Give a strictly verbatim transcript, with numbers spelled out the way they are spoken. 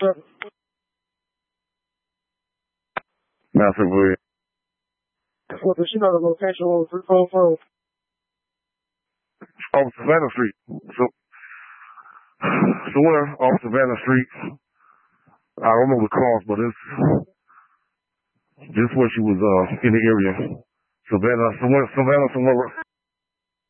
seven. Master Wood. Well, does she know the location on three four four? Off Savannah Street. So, so where? Off Savannah Street. I don't know the cost, but it's just where she was uh in the area. Savannah, somewhere, Savannah, somewhere.